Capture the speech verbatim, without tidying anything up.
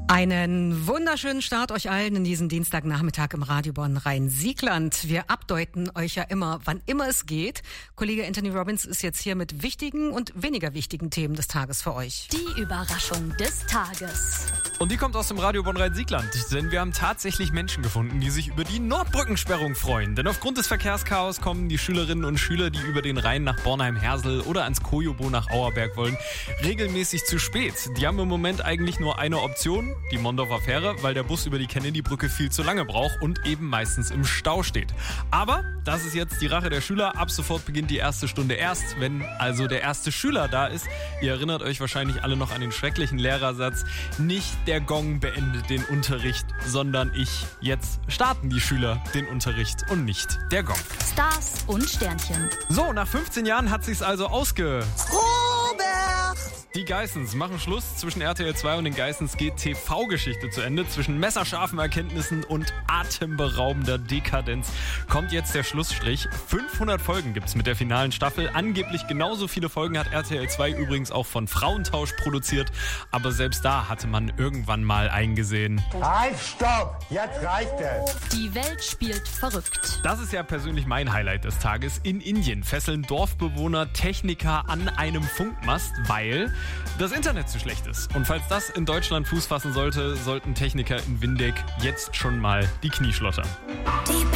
Einen wunderschönen Start euch allen in diesen Dienstagnachmittag im Radio Bonn Rhein-Siegland. Wir updaten euch ja immer, wann immer es geht. Kollege Anthony Robbins ist jetzt hier mit wichtigen und weniger wichtigen Themen des Tages für euch. Die Überraschung des Tages. Und die kommt aus dem Radio Bonn Rhein-Siegland, denn wir haben tatsächlich Menschen gefunden, die sich über die Nordbrückensperrung freuen. Denn aufgrund des Verkehrschaos kommen die Schülerinnen und Schüler, die über den Rhein nach Bornheim-Hersel oder ans Kojobo nach Auerberg wollen, regelmäßig zu spät. Die haben im Moment eigentlich nur eine Option, die Mondorfer Fähre, weil der Bus über die Kennedy-Brücke viel zu lange braucht und eben meistens im Stau steht. Aber das ist jetzt die Rache der Schüler. Ab sofort beginnt die erste Stunde erst, wenn also der erste Schüler da ist. Ihr erinnert euch wahrscheinlich alle noch an den schrecklichen Lehrersatz: Nicht der Gong beendet den Unterricht, sondern ich. Jetzt starten die Schüler den Unterricht und nicht der Gong. Stars und Sternchen. So, nach fünfzehn Jahren hat sich's also ausge... Robert! Die Geissens machen Schluss. Zwischen R T L zwei und den Geissens geht T V-Geschichte zu Ende. Zwischen messerscharfen Erkenntnissen und atemberaubender Dekadenz kommt jetzt der Schlussstrich. fünfhundert Folgen gibt's mit der finalen Staffel. Angeblich genauso viele Folgen hat R T L zwei übrigens auch von Frauentausch produziert. Aber selbst da hatte man irgendwann mal eingesehen: Halt, stopp! Jetzt reicht es! Die Welt spielt verrückt. Das ist ja persönlich mein Highlight des Tages. In Indien fesseln Dorfbewohner Techniker an einem Funkmast, weil das Internet zu schlecht ist. Und falls das in Deutschland Fuß fassen sollte, sollten Techniker in Windeck jetzt schon mal die Knie schlottern. Die